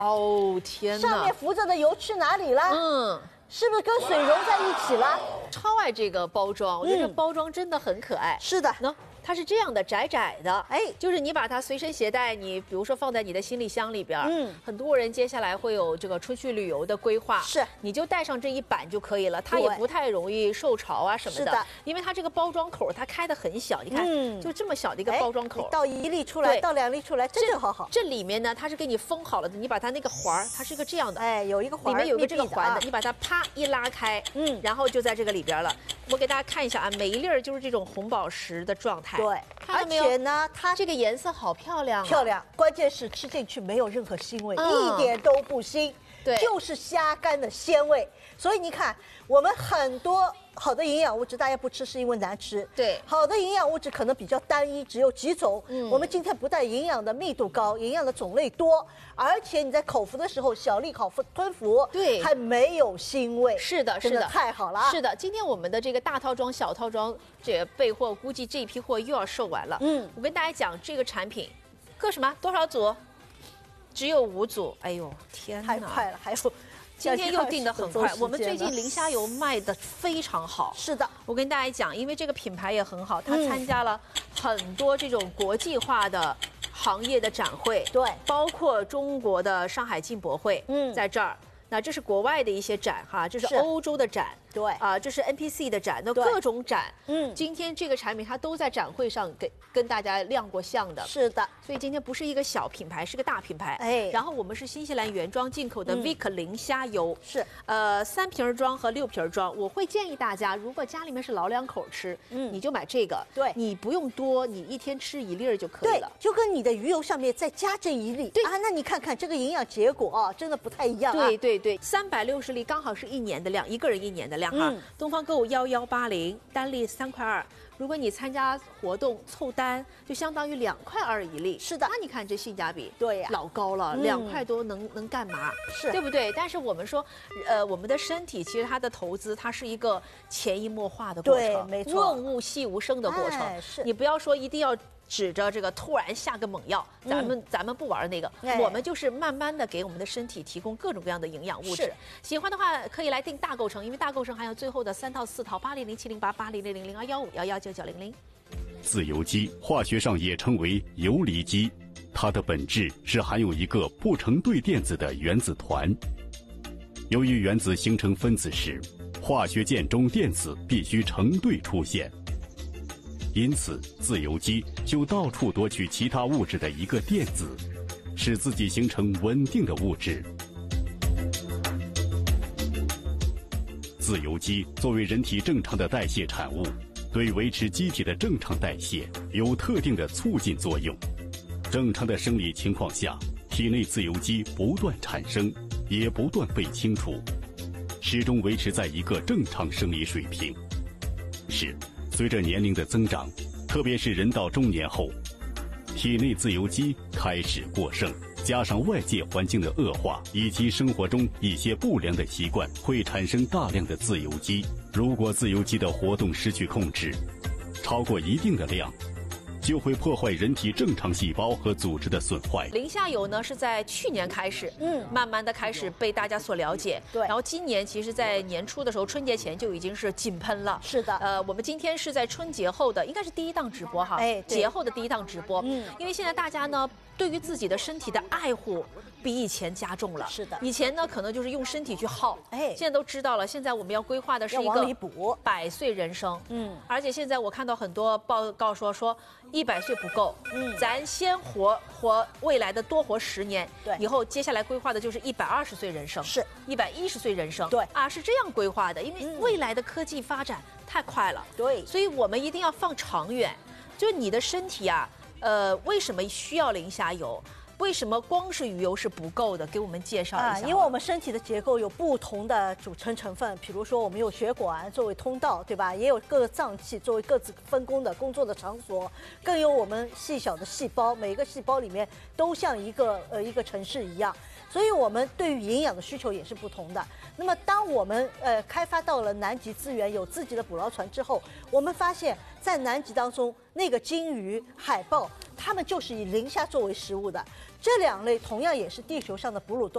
哦天哪！ 上面浮着的油去哪里了？是不是跟水融在一起了？ 超爱这个包装，我觉得这包装真的很可爱。 是的， 喏。它是这样的，窄窄的，就是你把它随身携带，你比如说放在你的行李箱里边，很多人接下来会有这个出去旅游的规划， 是， 你就带上这一板就可以了，它也不太容易受潮啊什么的，因为它这个包装口它开得很小，你看，就这么小的一个包装口， 倒1粒出来，倒2粒出来，正好。 这里面呢，它是给你封好了的，你把它那个环，它是一个这样的， 有一个环， 里面有个这个环的，你把它啪一拉开，然后就在这个里边了。我给大家看一下啊，每一粒儿就是这种红宝石的状态， 对，而且呢，它这个颜色好漂亮， 漂亮，关键是吃进去没有任何腥味，一点都不腥， 对， 就是虾干的鲜味。所以你看，我们很多好的营养物质大家不吃是因为难吃， 对， 好的营养物质可能比较单一，只有几种。我们今天不但营养的密度高，营养的种类多，而且你在口服的时候小粒好吞服， 对， 还没有腥味。 是的， 真的太好了啊！ 是的，今天我们的这个大套装、小套装这个备货，估计这一批货又要售完了。我跟大家讲，这个产品，各什么多少组？只有5组。哎呦，天哪， 太快了！还有。 今天又订得很快，我们最近磷虾油卖得非常好。 是的， 我跟大家讲，因为这个品牌也很好，它参加了很多这种国际化的行业的展会， 对， 包括中国的上海进博会，在这儿。那这是国外的一些展哈，这是欧洲的展， 对啊，这是 NPC 的展，那各种展，今天这个产品它都在展会上跟大家亮过相的， 是的， 所以今天不是一个小品牌，是个大品牌，然后我们是新西兰原装进口的 Vic 磷虾油， 是 ，3瓶装和6瓶装，我会建议大家，如果家里面是老2口吃，你就买这个， 对， 你不用多，你一天吃1粒就可以了， 就跟你的鱼油上面再加这1粒，对啊，那你看看这个营养结果啊，真的不太一样啊， 对，360粒刚好是1年的量，一个人1年的量哈。东方购物1180，单粒3块2。如果你参加活动凑单，就相当于2块2一粒。 是的， 那你看这性价比， 对呀， 老高了，2块多能干嘛？ 是， 对不对？但是我们说，我们的身体其实它的投资，它是一个潜移默化的过程， 对，没错， 润物细无声的过程。 是， 你不要说一定要指着这个突然下个猛药，咱们不玩那个，我们就是慢慢的给我们的身体提供各种各样的营养物质。喜欢的话可以来订大购城，因为大购城还有最后的3套4套80070880000215119900。 自由基化学上也称为游离基，它的本质是含有一个不成对电子的原子团。由于原子形成分子时，化学键中电子必须成对出现。因此，自由基就到处夺取其他物质的一个电子，使自己形成稳定的物质。自由基作为人体正常的代谢产物，对维持机体的正常代谢有特定的促进作用。正常的生理情况下，体内自由基不断产生，也不断被清除，始终维持在一个正常生理水平。随着年龄的增长，特别是人到中年后，体内自由基开始过剩，加上外界环境的恶化以及生活中一些不良的习惯，会产生大量的自由基。如果自由基的活动失去控制，超过一定的量，就会破坏人体正常细胞和组织的损坏。 磷虾油呢是在去年开始，慢慢的开始被大家所了解。 对， 然后今年其实，在年初的时候，春节前就已经是井喷了。 是的， 我们今天是在春节后的，应该是第1档直播哈，节后的第1档直播。因为现在大家呢，对于自己的身体的爱护比以前加重了。 是的， 以前呢可能就是用身体去耗，现在都知道了，现在我们要规划的是一个100岁人生。而且现在我看到很多报告说100岁不够，咱先活未来的多活10年， 对， 以后接下来规划的就是120岁人生， 是 110岁人生， 对啊，是这样规划的，因为未来的科技发展太快了， 对， 所以我们一定要放长远，就是你的身体啊，为什么需要磷虾油？为什么光是鱼油是不够的？给我们介绍一下。 因为我们身体的结构有不同的组成成分，比如说我们有血管作为通道，对吧？也有各个脏器作为各自分工的工作的场所，更有我们细小的细胞，每个细胞里面都像一个城市一样。所以我们对于营养的需求也是不同的。那么当我们开发到了南极资源，有自己的捕捞船之后，我们发现在南极当中，那个鲸鱼、海豹，它们就是以磷虾作为食物的。这2类同样也是地球上的哺乳动物。